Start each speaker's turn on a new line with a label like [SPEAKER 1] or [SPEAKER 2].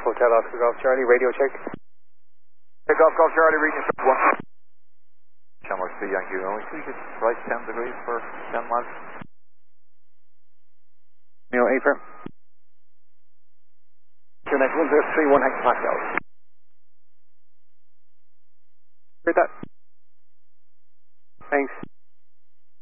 [SPEAKER 1] Hotel Oscar Golf Charlie, radio check.
[SPEAKER 2] Hey, Golf Charlie, reading 1. Channel C, Yankee Romeo. We could right 10 degrees for 10 miles.
[SPEAKER 1] 8 firm. 2 next 1, 31 hectopascals.